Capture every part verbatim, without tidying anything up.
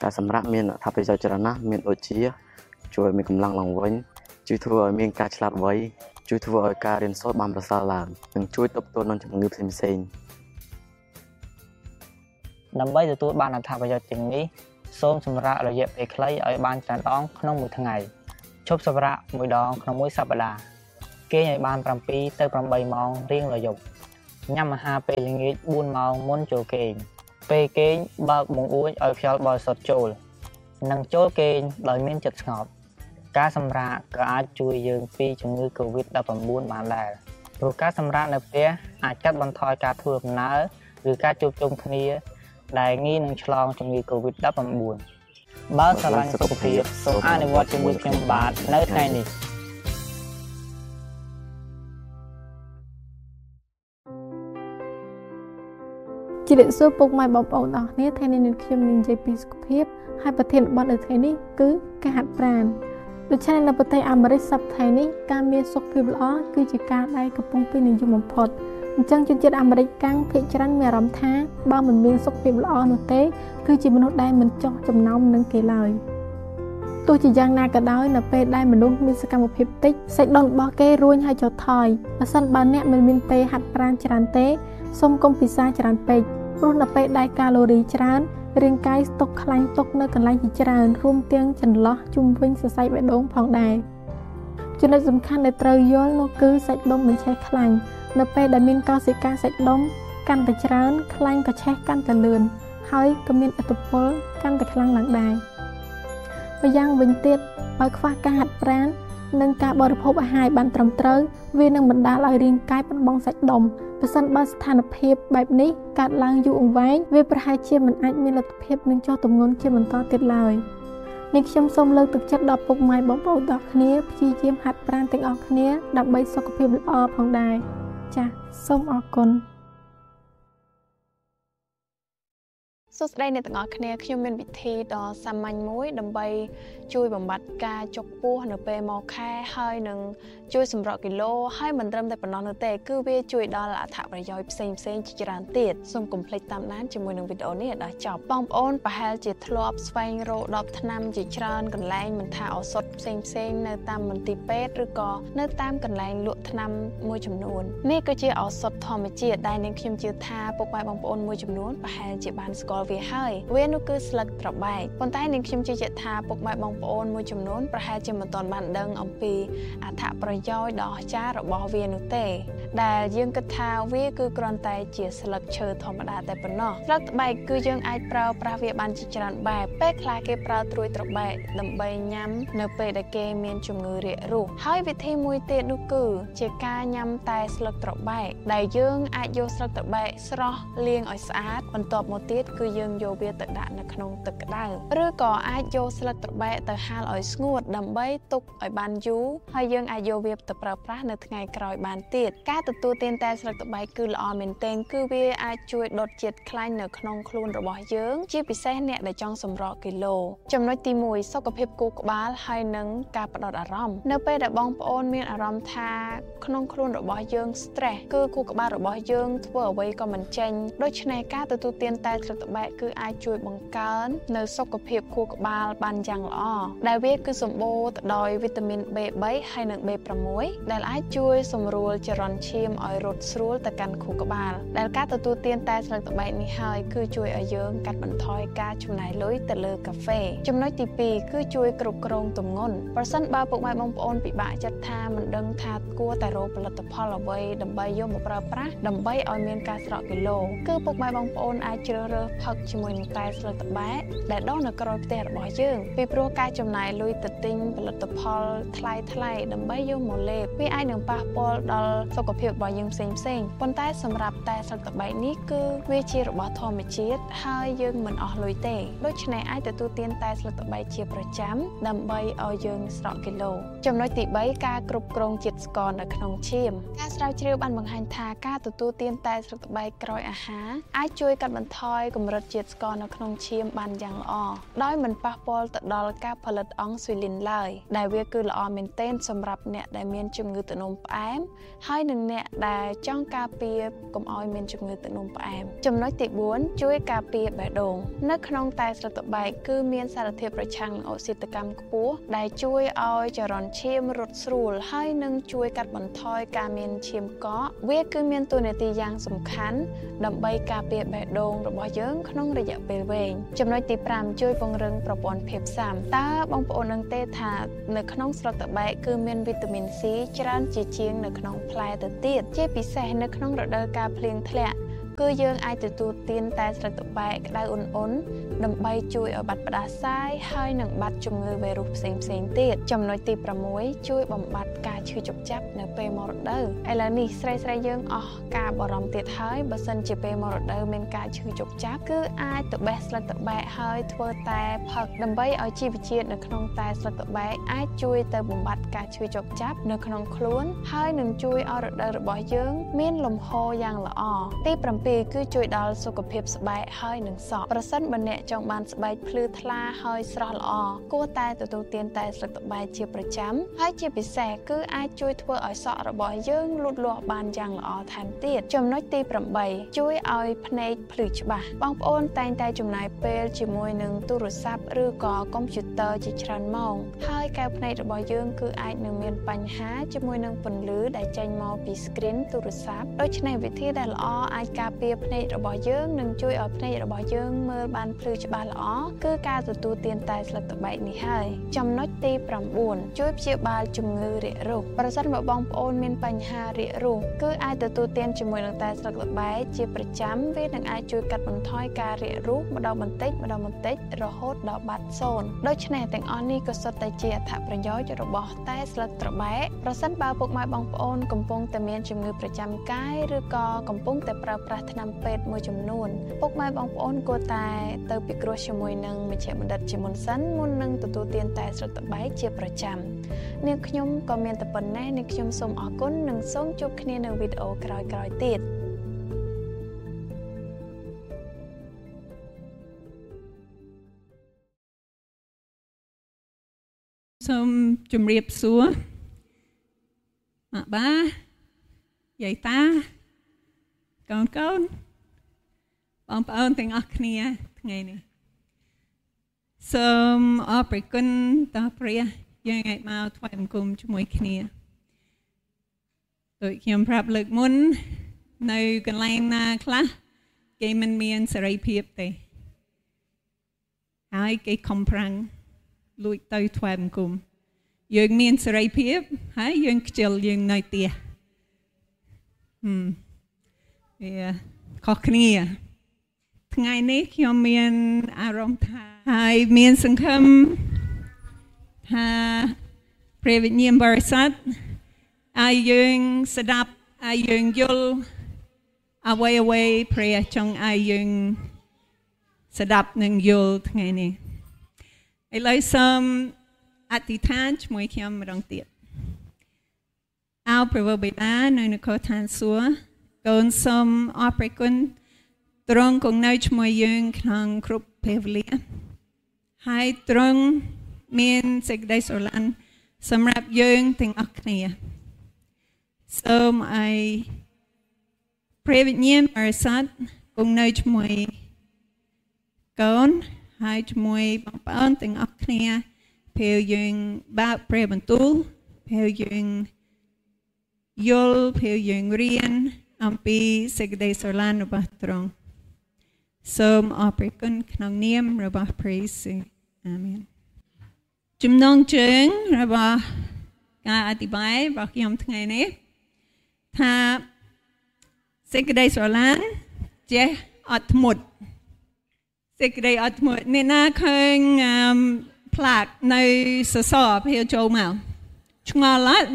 ការសម្រាប់មានថាប្រយោជន៍ច្រើនណាស់មានដូចជាជួយឲ្យមានកម្លាំងឡើងវិញជួយធ្វើឲ្យមានការឆ្លាតវៃជួយធ្វើឲ្យការរៀនសូត្របានប្រសើរឡើងនិងជួយទប់ទល់នឹងជំងឺផ្សេងៗដើម្បីទទួលបានអត្ថប្រយោជន៍ទាំងនេះសូមសម្រាករយៈពេលខ្លីឲ្យបានច្រើនដងក្នុងមួយថ្ងៃឈប់សម្រាកមួយដងក្នុងមួយសប្តាហ៍គេងឲ្យបានប្រាំពីរទៅប្រាំបីម៉ោងរៀងរាល់យប់ញ៉ាំអាហារពេលល្ងាចបួនម៉ោងមុនចូលគេងពេលគេងបើកបង្អួចឲ្យខ្យល់បរិសុទ្ធចូលនិងចូលគេងដោយមានចិត្តស្ងប់ការសម្រាកក៏អាចជួយយើងពីជំងឺ កូវីដ ដប់ប្រាំបួន បានដែរព្រោះការសម្រាកនៅផ្ទះអាចកាត់បន្ថយការធ្វើដំណើរឬការជួបជុំគ្នាដែលងាយនឹងឆ្លងជំងឺ កូវីដ ដប់ប្រាំបួន បើស្រឡាញ់សុខភាពសូមអនុវត្តជាមួយខ្ញុំបាទនៅថ្ងៃនេះជម្រាបសួរពុកម៉ែបងប្អូនអរគ្នាថ្ងៃនេះខ្ញុំនឹងនិយាយពីសុខភាពហើយប្រធានបទនៅថ្ងៃនេះគឺការហាត់ប្រាណដូច្នេះនៅប្រទេសអាមេរិកសប្តាហ៍នេះការមានសុខភាពល្អគឺជាការដែលកំពុងពេញនិយមបំផុតអញ្ចឹងជនជាតិអាមេរិកកាំងភាគច្រើនមានអារម្មណ៍ថាបើមិនមានសុខភាពល្អនោះទេគឺជាមនុស្សដែលមិនចោះចំណោមនឹងគេឡើយទោះជាយ៉ាងណាក៏ដោយនៅពេលដែលមនុស្សមានសកម្មភាពតិចសាច់ដុំរបស់គេរួញហើយចុះថយបើសិនបើអ្នកមិនមានពេលហាត់ប្រាណច្រើនទេសូមកុំពិសាច្រើនពេកព្រោះនៅពេលដែលកាឡូរីច្រើនរាងកាយស្តុកខ្លាញ់ទុកនៅកន្លែងជាច្រើនរួមទាំងចន្លោះជុំវិញសរសៃបេះដូងផងដែរចំណុចសំខាន់ដែលត្រូវយល់នោះគឺសាច់ដុំមិនឆេះខ្លាញ់នៅពេលដែលមានកោសិកាសាច់ដុំកាន់តែច្រើនខ្លាញ់ក៏ឆេះកាន់តែលឿនហើយក៏មានឥទ្ធិពលកាន់តែខ្លាំងឡើងដែរម្យ៉ាងវិញទៀតបើខ្វះការហាត់ប្រាណនិងការបរិភោគអាហារបានត្រឹមត្រូវវានឹងបណ្ដាលឲ្យរាងកាយបាត់បង់សាច់ដុំប្រសិនបើស្ថានភាពបែបនេះកើតឡើងយូរអង្វែងវាប្រហែលជាមិនអាចមានលទ្ធភាពនឹងចុះទម្ងន់ជាបន្តទៀតឡើយនេះខ្ញុំសូមលើកទឹកចិត្តដល់ពុកម៉ែបងប្អូនទាំងគ្នាព្យាយាមហាត់ប្រាណទាំងអស់គ្នាដើម្បីសុខភាពល្អផងដែរចាសសូមអរគុណសួស្តីអ្នកទាំងអស់គ្នាខ្ញុំមានវិធីដ៏សាមញ្ញមួយដើម្បីជួយបំបត្តិការចុកពោះនៅពេលមកខែហើយនឹងជួយសម្រកគីឡូហើយមិនត្រឹមតែប៉ុណ្ណោះនោះទេគឺវាជួយដល់អត្ថប្រយោជន៍ផ្សេងផ្សេងជាច្រើនទៀតសូមកុំភ្លេចតាមដានជាមួយនឹងវីដេអូនេះឲ្យដល់ចប់បងប្អូនប្រហែលជាធ្លាប់ស្វែងរកដបថ្នាំជាច្រើនកន្លែងមិនថាឱសថផ្សេងផ្សេងនៅតាមមន្ទីរពេទ្យឬក៏នៅតាមកន្លែងលក់ថ្នាំមួយចំនួននេះគឺជាឱសថធម្មជាតិដែលនាងខ្ញុំជឿថាពុកម៉ែបងប្អូនមួយចំនួនប្រហែលជាបានស្គាល់វាហើយវានោះគឺស្លឹកត្របែកប៉ុន្តែនាងខ្ញុំជឿជាក់ថាពុកម៉ែបងប្អូនមួយចំនួនប្រហែលជាមិនទាន់បានដឹងអំពីអត្ថប្រយោជន៍ដ៏អស្ចារ្យរបស់វានោះទេដែលយើងគិតថាវាគឺគ្រាន់តែជាស្លឹកឈើធម្មតាតែប៉ុណ្ណោះស្លឹកត្របែកគឺយើងអាចប្រើប្រាស់វាបានជាច្រើនបែបពេលខ្លះគេប្រើត្រួយត្របែកដើម្បីញ៉ាំនៅពេលដែលគេមានជំងឺរាគរូសហើយវិធីមួយទៀតនោះគឺជាការញ៉ាំតែស្លឹកត្របែកដែលយើងអាចយកស្លឹកត្របែកស្រស់លាងឲ្យស្អាតបន្ទាប់មកទៀតគឺយើងយកវាទៅដាក់នៅក្នុងទឹកក្តៅឬក៏អាចយកស្លឹកត្របែកទៅហាលឲ្យស្ងួតដើម្បីទុកឲ្យបានយូរហើយយើងអាចយកវាទៅប្រើប្រាស់នៅថ្ងៃក្រោយបានទៀតការទទួលទានតែស្លឹកត្របែកគឺល្អមែនទែនគឺវាអាចជួយដុតជាតិខ្លាញ់នៅក្នុងខ្លួនរបស់យើងជាពិសេសអ្នកដែលចង់សម្រកគីឡូចំណុចទីមួយសុខភាពខួរក្បាលហើយនិងការផ្ដោតអារម្មណ៍នៅពេលដែលបងប្អូនមានអារម្មណ៍ថាក្នុងខ្លួនរបស់យើង stress គឺខួរក្បាលរបស់យើងធ្វើអ្វីក៏មិនចេញដូច្នេះការទទួលទានតែស្លឹកត្របែកគឺអាចជួយបង្កើននៅសុខភាពខួរក្បាលបានយ៉ាងល្អដែលវាគឺសម្បូរទៅដោយវីតាមីន បេ បី ហើយនិង បេ ប្រាំមួយ ដែលអាចជួយសម្រួលចរន្តឈាមឲ្យរត់ស្រួលទៅកាន់ខួរក្បាលដែលការទទួលទានតែស្លឹកត្របែកនេះហើយគឺជួយឲ្យយើងកាត់បន្ថយការចំណាយលុយទៅលើកាហ្វេចំណុចទីពីរគឺជួយគ្រប់គ្រងទម្ងន់ប្រសិនបើពុកម៉ែបងប្អូនពិបាកចិត្តថាមិនដឹងថាគួរតែរកផលិតផលអ្វីដើម្បីយកមកប្រើប្រាស់ដើម្បីឲ្យមានការស្រកគីឡូគឺពុកម៉ែបងប្អូនអាចជ្រើសរើសផឹកជាមួយនឹងតែស្លឹកត្របែកដែលដុះនៅក្រោយផ្ទះរបស់យើងពីព្រោះការចំណាយលុយទៅទិញផលិតផលថ្លៃថ្លៃដើម្បីយកមកលេបវាអាចនឹងប៉ះពាល់ដល់សុខភាពរបស់យើងផ្សេងផ្សេងប៉ុន្តែសម្រាប់តែស្លឹកត្របែកនេះគឺវាជារបស់ធម្មជាតិហើយយើងមិនអស់លុយទេដូច្នេះអាចទទួលទានតែស្លឹកត្របែកជាប្រចាំដើម្បីឲ្យយើងស្រកគីឡូចំណុចទីបីការគ្រប់គ្រងជាតិស្ករនៅក្នុងឈាមការស្រាវជ្រាវបានបង្ហាញថាការទទួលទានតែស្លឹកត្របែកក្រោយអាហារអាចជួយកាត់បន្ថយកម្រិតជាតិស្ករនៅក្នុងឈាមបានយ៉ាងល្អដោយមិនប៉ះពាល់ទៅដល់ការផលិតអង់ស៊ូលីនឡើយដែលវាគឺល្អមែនទែនសម្រាប់អ្នកដែលមានជំងឺទឹកនោមផ្អែមហើយនិងអ្នកដែលចង់ការពារកុំឲ្យមានជំងឺទឹកនោមផ្អែមចំណុចទីបួនជួយការពារបេះដូងនៅក្នុងតែស្លឹកត្បែកគឺមានសារធាតុប្រឆាំងនឹងអុកស៊ីតកម្មខ្ពស់ដែលជួយឲ្យចរន្តឈាមរត់ស្រួលហើយនឹងជួយកាត់បន្ថយការមានឈាមកកវាគឺមានតួនាទីយ៉ាងសំខាន់ដើម្បីការពារបេះដូងរបស់យើងក្នុងរយៈពេលវែងចំណុចទីប្រាំជួយពង្រឹងប្រព័ន្ធភាពស៊ាំតើបងប្អូននឹងទេថានៅក្នុងស្លឹកត្បែកគឺមានវីតាមីន C ច្រើនជាជាងនៅក្នុងផ្លែទៅទៀតជាពិសេសនៅក្នុងរដូវកាលភ្លៀងធ្លាក់គឺយើងអាចទទួលទានតែស្លឹកត្បែកក្តៅអ៊ុនៗដើម្បីជួយឲ្យបាត់ផ្ដាសាយហើយនិងបាត់ជំងឺវីរុសផ្សេងផ្សេងទៀតចំណុចទីប្រាំមួយជួយបំបត្តិការឈឺចុកចាប់នៅពេលមករដូវឥឡូវនេះស្រីស្រីយើងអស់ការបារម្ភទៀតហើយបើសិនជាពេលមករដូវមានការឈឺចុកចាប់គឺអាចទៅបេះស្លឹកត្បែកហើយធ្វើតែផឹកដើម្បីឲ្យជីវជាតិនៅក្នុងតែស្លឹកត្បែកអាចជួយទៅបំបត្តិការឈឺចុកចាប់នៅក្នុងខ្លួនហើយនឹងជួយឲ្យរដូវរបស់យើងមានលំហយ៉ាងល្អទីប្រាំពីរគឺជួយដល់សុខភាពស្បែកហើយនិងសក់ប្រសិនបើអ្នកចង់បានស្បែកភ្លឺថ្លាហើយស្រស់ល្អគួរតែទទួលទានតែស្លឹកត្បែកជាប្រចាំហើយជាពិសេសគឺអាចជួយធ្វើឲ្យសក់របស់យើងលូតលាស់បានយ៉ាងល្អថែមទៀតចំណុចទីប្រាំបីជួយឲ្យភ្នែកភ្លឺច្បាស់បងប្អូនតែងតែចំណាយពេលជាមួយនឹងទូរស័ព្ទឬក៏កុំព្យូទ័រជាច្រើនម៉ោងហើយកែវភ្នែករបស់យើងគឺអាចនឹងមានបញ្ហាជាមួយនឹងពន្លឺដែលចេញមកពី screen ទូរស័ព្ទដូច្នេះវិធីដែលល្អអាចការពារភ្នែករបស់យើងនិងជួយឲ្យភ្នែករបស់យើងមើលបានភ្លឺច្បាស់ល្អគឺការទទួលទានតែស្លឹកត្បែកនេះហើយចំណុចទីប្រាំបួនជួយព្យាបាលជំងឺរាគរូសប្រសិនបើបងប្អូនមានបញ្ហារាគរូសគឺអាចទទួលទានជាមួយនឹងតែស្លឹកត្បែកជាប្រចាំវានឹងអាចជួយកាត់បន្ថយការរាគរូសម្ដងបន្តិចម្ដងបន្តិចរហូតដល់បាត់សូន្យដូច្នេះទាំងអស់នេះក៏សុទ្ធតែជាអត្ថប្រយោជន៍របស់តែស្លឹកត្បែកប្រសិនបើពុកម៉ែបងប្អូនកំពុងតែមានជំងឺប្រចាំកាយឬក៏កំពុងតែប្រើប្រាស់ថ្នាំពេទ្យមួយចំនួនពុកម៉ែបងប្អូនគួរតែទៅពិគ្រោះជាមួយនឹងមជ្ឈបណ្ឌិតជាមុនសិនមុននឹងទទួលទានតែស្លឹកត្បែកជាប្រចាំនាងខ្ញុំក៏មានតែប៉ុណ្ណេះនាងខ្ញុំសូមអរគុណនិងសូមជួបគ្នានៅវីដេអូក្រោយៗទៀតសូមជម្រាបសួរម៉ាក់បាយាយតាកូនកូនបងប្អូនទាំងអស់គ្នាថ្ងៃនេះសូមអរព្រគុណដល់ព្រះយើងអាចមកថ្វាយបង្គំជាមួយគ្នាដូចខ្ញុំប្រាប់លើកមុននៅកន្លែងណាខ្លះគេមិនមានសេរីភាពទេហើយគេខំប្រាំងលួចទៅថ្វាយបង្គំយើងមានសេរីភាពហើយយើងខ្ជិលយើងនៅផ្ទះហឹមវាខុសគ្នាថ្ងៃនេះខ្ញុំមានអារម្មណ៍ថាហើយមានសង្ឃឹមថាព្រះវិញ្ញាណបរិសុទ្ធឲ្យយើងស្ដាប់ឲ្យយើងយល់អ្វីអ្វីព្រះចង់ឲ្យយើងស្ដាប់និងយល់ថ្ងៃនេះឥឡូវសូមអធិដ្ឋានជាមួយខ្ញុំម្ដងទៀតអោព្រះបិតានៅនគរឋានសួគ៌កូនសូមអរព្រគុណទ្រង់គង់នៅជាមួយយើងក្នុងគ្រប់ពេលវេលាហើយទ្រង់មានសេចក្តីស្រឡាញ់សម្រាប់យើងទាំងអស់គ្នាសូមឲ្យព្រះវិញ្ញាណបរិសុទ្ធគង់នៅជាមួយកូនហើយជាមួយបងប្អូនទាំងអស់គ្នាពេលយើងបើកព្រះបន្ទូលពេលយើងយល់ពេលយើងរៀនអំពីសេចក្តីស្រឡាញ់របស់ទ្រង់សូមអរព្រគុណក្នុងនាមរបស់ព្រះយេស៊ូវអាមែនចំណងជើងរបស់ការអធិប្បាយរបស់ខ្ញុំថ្ងៃនេះថាសេចក្តីស្រឡាញ់ចេះអត់ធ្មត់សេចក្តីអត់ធ្មត់អ្នកណាឃើញផ្លាកនៅសសរពេលចូលមកឆ្ងល់អត់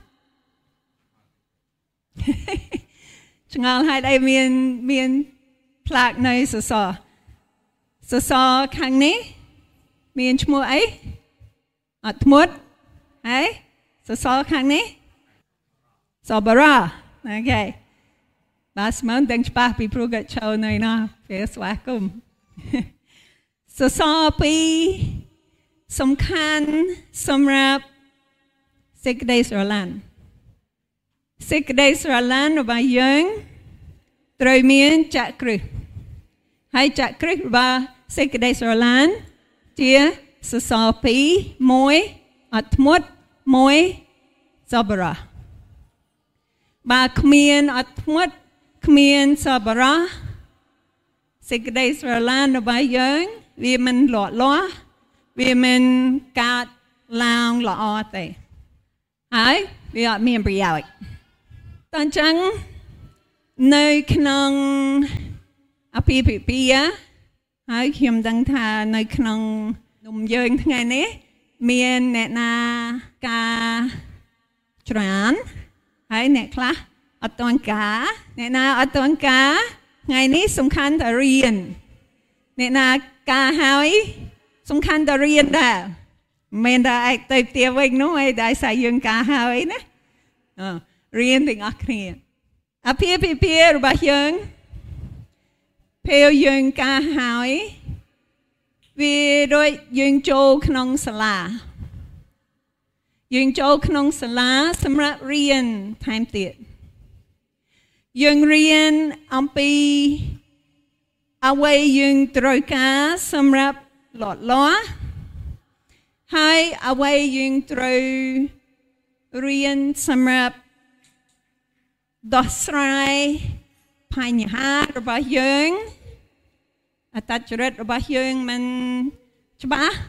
ឆ្ងល់ហើយដែរមានមានផ្លាកនៅសសរសសរខាងនេះមានឈ្មោះអីអត់ធ្មត់ហើយសសរខាងនេះសបរ៉ាអូខេបាទស្មានទាំងច្បាស់ពីព្រោះគាត់ចូលនៅណាពេលស្វាគមន៍សសរពីរសំខាន់សម្រាប់សេចក្តីស្រឡាញ់សេចក្តីស្រឡាញ់របស់យើងត្រូវមានចក្រឹសហើយចក្រឹសរបស់សេចក្តីស្រឡាញ់ជាសសរពីរមួយអត់ធ្មត់មួយសប្បុរសបើគ្មានអត់ធ្មត់គ្មានសប្បុរសសេចក្តីស្រឡាញ់របស់យើងវាមិនលក់លាស់វាមិនកើតឡើងល្អទេហើយវាអត់មានប្រយោជន៍តើអញ្ចឹងនៅក្នុងអភិភិពាហើយខ្ញុំដឹងថានៅក្នុងនំយើងថ្ងៃនេះមានអ្នកណាការច្រើនហើយអ្នកខ្លះអត់ទាន់ការអ្នកណាអត់ទាន់ការថ្ងៃនេះសំខាន់តែរៀនអ្នកណាការហើយសំខាន់តែរៀនដែរមិនតែឯងទៅផ្ទះវិញនោះឯងតែស្អីយើងការហើយណារៀនទាំងអស់គ្នាអភិភិពារបស់យើងពេលយើងការហើយវាដូចយើងចូលក្នុងសាលាយើងចូលក្នុងសាលាសម្រាប់រៀនថែមទៀតយើងរៀនអំពីអ្វីយើងត្រូវការសម្រាប់លត់លាស់ហើយអ្វីយើងត្រូវរៀនសម្រាប់ដោះស្រាយបញ្ហារបស់យើងអត្តចរិតរបស់យើងមិនច្បាស់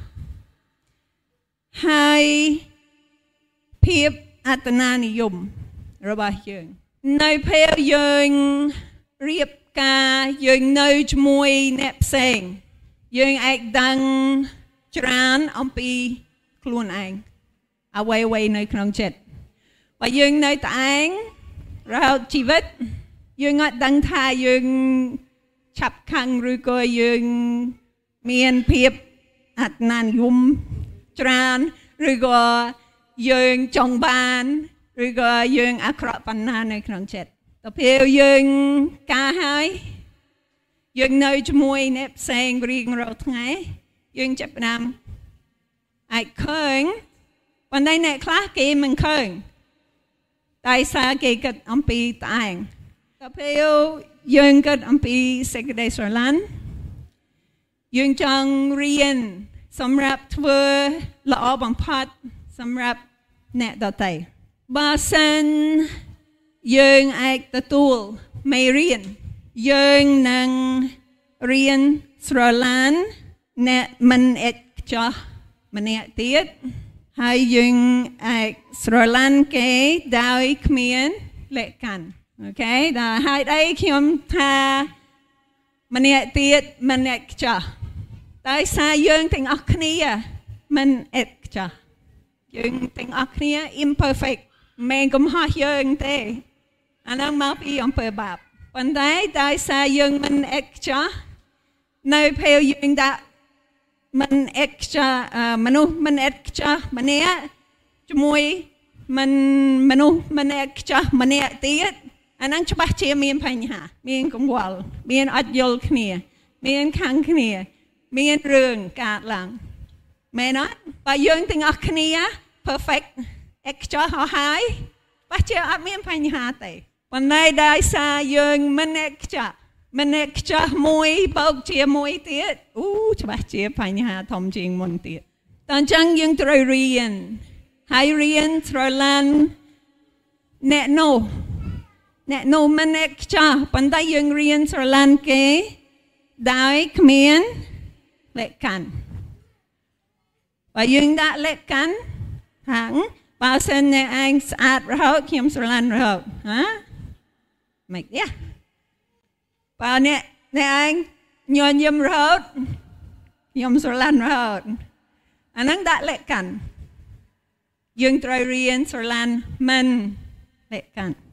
ហើយភាពអត្តនានិយមរបស់យើងនៅពេលយើងរៀបការយើងនៅជាមួយអ្នកផ្សេងយើងអាចដឹងច្រើនអំពីខ្លួនឯងអ្វីអ្វីនៅក្នុងចិត្តបើយើងនៅតែឯងរហូតជីវិតយើងអត់ដឹងថាយើងឆាប់ខឹងឬក៏យើងមានភាពអត្តនានិយមច្រើនឬក៏យើងចង់បានឬក៏យើងអាក្រក់ប៉ុណ្ណានៅក្នុងចិត្តទៅពេលយើងការហើយយើងនៅជាមួយអ្នកផ្សេងរៀងរាល់ថ្ងៃយើងចាប់ផ្ដើមអាចឃើញប៉ុន្តែអ្នកខ្លះគេមិនឃើញតែសារគេគិតអំពីតឯងទៅពេលយើងគិតអំពីសេចក្តីស្រឡាញ់យើងចង់រៀនសម្រាប់ធ្វើល្អបំផុតសម្រាប់អ្នកដទៃបើសិនយើងអាចទទួលមេរៀនយើងនឹងរៀនស្រឡាញ់អ្នកមិនឥតខ្ចោះម្នាក់ទៀតហើយយើងអាចស្រឡាញ់គេដោយគ្មានលក្ខខណ្ឌអូខេដល់ហើយអីខ្ញុំថាម្នាក់ទៀតមិនឥតខ្ចោះតែសារយើងទាំងអស់គ្នាមិនឥតខ្ចោះយើងទាំងអស់គ្នា imperfect មិនកំហុសយើងទេអានោះមកពីអំពើបាបប៉ុន្តែតែសារយើងមិនឥតខ្ចោះនៅពេលយើងដាក់មិនឥតខ្ចោះមនុស្សមិនឥតខ្ចោះម្នាក់ជាមួយមិនមនុស្សមិនឥតខ្ចោះម្នាក់ទៀតអាហ្នឹងច្បាស់ជាមានបញ្ហាមានកង្វល់មានអត់យល់គ្នាមានខាងគ្នាមានរឿងកើតឡើងមែនអត់បើយើងទាំងអស់គ្នា perfect ឥតខ្ចោះហើយច្បាស់ជាអត់មានបញ្ហាទេប៉ុន្តែដោយសារយើងមិនឥតខ្ចោះមិនឥតខ្ចោះមួយបូកជាមួយទៀតអូច្បាស់ជាបញ្ហាធំជាងមុនទៀតតើអញ្ចឹងយើងត្រូវរៀនហើយរៀនស្រឡាញ់អ្នកនោះអ្នកនោះមិនឥតខ្ចោះប៉ុន្តែយើងរៀនស្រឡាញ់គេដោយគ្មានលក្ខខណ្ឌបើយើងដាក់លក្ខខណ្ឌហាងបើសិនអ្នកឯងស្អាតរហូតខ្ញុំស្រឡាញ់រហូតហាមិនទេបើអ្នកអ្នកឯងញញឹមរហូតខ្ញុំស្រឡាញ់រហូតអាហ្នឹងដាក់លក្ខខណ្ឌយើងត្រូវរៀនស្រឡាញ់មិនលក្ខខណ្ឌ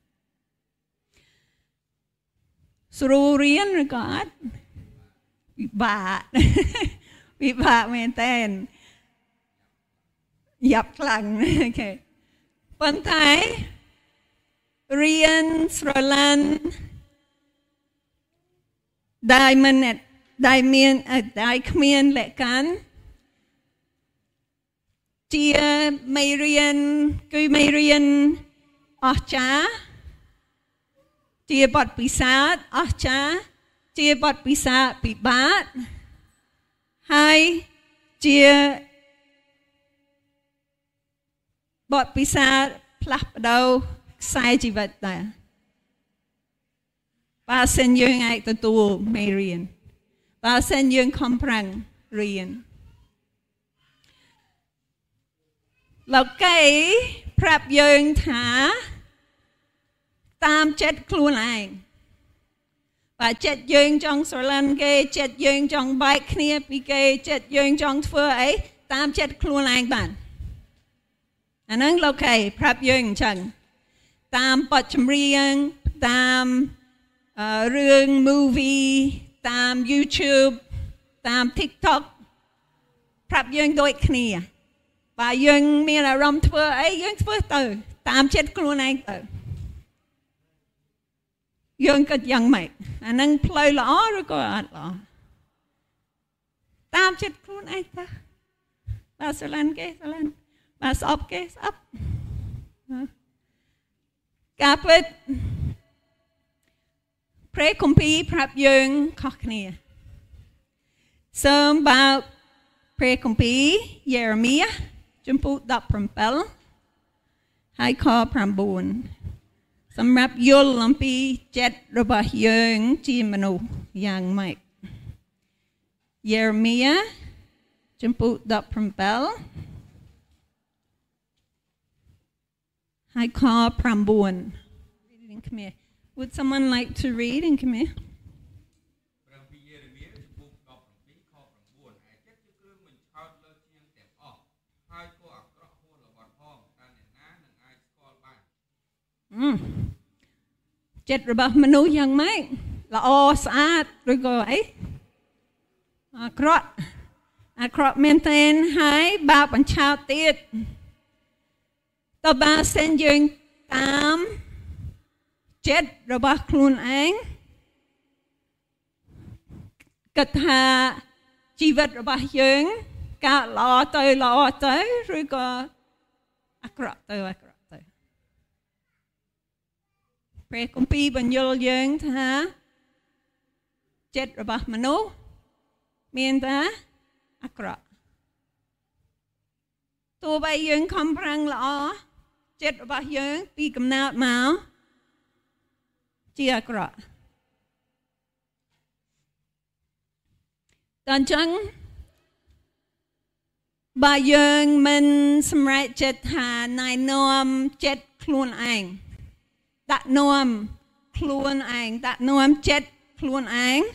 ស្រួលរៀនឬក៏អត់ពិបាកពិបាកមែនតើយ៉ាប់ខ្លាំងអូខេប៉ុន្តែរៀនស្រឡាញ់ដែលមិនដែលមានដែលគ្មានលក្ខខណ្ឌជាមេរៀនគឺមេរៀនអស្ចារ្យជាបទពិសោធន៍អស្ចារ្យជាបទពិសោធន៍ពិបាកហើយជាបទពិសោធន៍ផ្លាស់ប្ដូរខ្សែជីវិតដែរបើសិនយើងអាចទទួលមេរៀនបើសិនយើងខំប្រឹងរៀនលោកគេប្រាប់យើងថាតាមចិត្តខ្លួនឯងបើចិត្តយើងចង់ស្រឡាញ់គេចិត្តយើងចង់បែកគ្នាពីគេចិត្តយើងចង់ធ្វើអីតាមចិត្តខ្លួនឯងបានអាហ្នឹងលោកគេប្រាប់យើងអញ្ចឹងតាមបទចម្រៀងតាមរឿង movie តាម YouTube តាម TikTok ប្រាប់យើងដូចគ្នាបើយើងមានអារម្មណ៍ធ្វើអីយើងធ្វើទៅតាមចិត្តខ្លួនឯងទៅយើងគិតយ៉ាងម៉េចអានឹងផ្លូវល្អឬក៏អត់ល្អតាមចិត្តខ្លួនឯងទៅបើស្រឡាញ់គេស្រឡាញ់បើស្អប់គេស្អប់ការពិតព្រះគម្ពីរប្រាប់យើងខុសគ្នាសូមបើកព្រះគម្ពីរយេរេមៀជំពូកដប់ប្រាំហើយខប្រាំបួនសម្រាប់យល់អំពីចិត្តរបស់យើងជាមនុស្សយ៉ាងម៉េចយេរេមៀជំពូកដប់ប្រាំហើយខប្រាំបួន Reading Khmer Would someone like to read in Khmer ព្រះគម្ពីរយេរេមៀជំពូកដប់ប្រាំពីរខប្រាំបួនឯចិត្តជាគ្រឿងមិនឆោតលើជាងទាំងអស់ហើយក៏អាក្រក់ហួសល្បត់ផងតើអ្នកណានឹងអាចស្គាល់បានចិត្តរបស់មនុស្សយ៉ាងម៉េចល្អស្អាតឬក៏អីអាក្រក់អាក្រក់មែនទែនហើយបាបបញ្ឆោតទៀតតើបើសិនយើងតាមចិត្តរបស់ខ្លួនឯងគិតថាជីវិតរបស់យើងកើតល្អទៅល្អទៅឬក៏អាក្រក់ទៅអាក្រក់ទៅព្រះគម្ពីរបញ្យល់យើងថាចិត្តរបស់មនុស្សមានតែអាក្រក់ទោះបីយើងខំប្រឹងល្អចិត្តរបស់យើងពីកំណើតមកជាអាក្រក់តើអញ្ចឹងបើយើងមិនសម្រេចចិត្តថាណែនាំចិត្តខ្លួនឯងដាក់នាំខ្លួនឯងដាក់នាំចិត្តខ្លួនឯង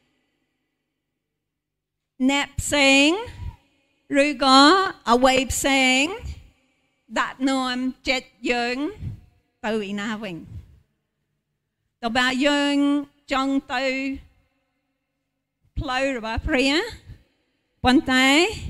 អ្នកផ្សេងឬក៏អ្វីផ្សេងដាក់នាំចិត្តយើងទៅឯណាវិញតើបើយើងចង់ទៅផ្លូវរបស់ព្រះប៉ុន្តែ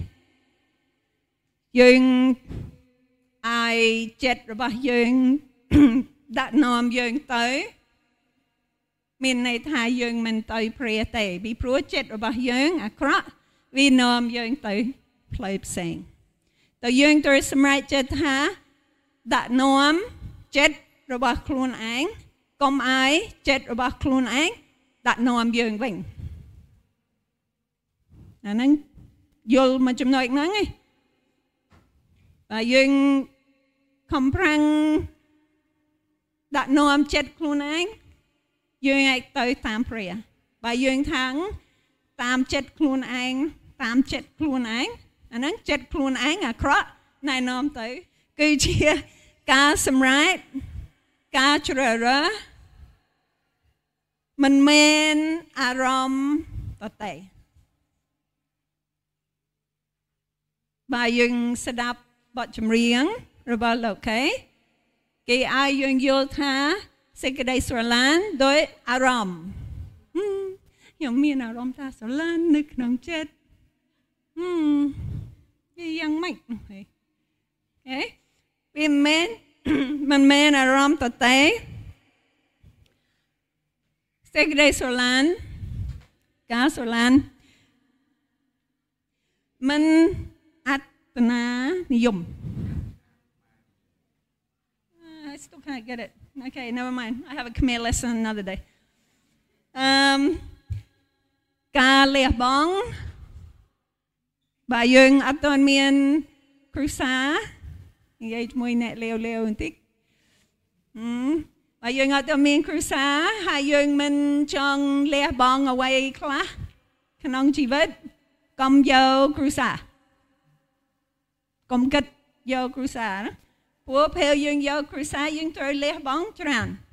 យើងអាយចិត្តរបស់យើងដាក់នាំយើងទៅមានន័យថាយើងមិនទៅព្រះទេពីព្រោះចិត្តរបស់យើងអាក្រក់វានាំយើងទៅផ្លូវផ្សេងតើយើងត្រូវសម្រេចចិត្តថាដាក់នាំចិត្តរបស់ខ្លួនឯងកុំអាយចិត្តរបស់ខ្លួនឯងដាក់នាំយើងវិញអាហ្នឹងយល់មកចំណុចហ្នឹងឯងបើយើងខំប្រឹងដាក់នាំចិត្តខ្លួនឯងយើងអាចទៅតាមព្រះបើយើងថាងតាមចិត្តខ្លួនឯងតាមចិត្តខ្លួនឯងអាហ្នឹងចិត្តខ្លួនឯងអាក្រក់ណែនាំទៅគឺជាការសម្រេចការជ្រើសរើសមិនមែនអារម្មណ៍តតែបើយើងស្ដាប់បទចម្រៀងរបស់លោកគេគេឲ្យយើងយល់ថាសេចក្តីស្រឡាញ់ដោយអារម្មណ៍ខ្ញុំមានអារម្មណ៍ថាស្រឡាញ់នៅក្នុងចិត្តហឹមវាយ៉ាងម៉េចហេវាមិនមិនមែនអារម្មណ៍តតែសេចក្តីស្រឡាញ់ការស្រឡាញ់មិនអត្តនានិយម still can't get it. Okay, never mind. I have a Khmer lesson another day. Um, ការលះបង់បើយើងអត់ទាន់មានគ្រួសារនិយាយជាមួយអ្នកលេវលេវបន្តិចបើយើងអត់ទាន់មានគ្រួសារហើយយើងមិនចង់លះបង់អ្វីខ្លះក្នុងជីវិតកុំយកគ្រួសារកុំគិតយកគ្រួសារណាព្រោះពេលយើងយកគ្រួសារយើងត្រូវលះបង់ច្រើន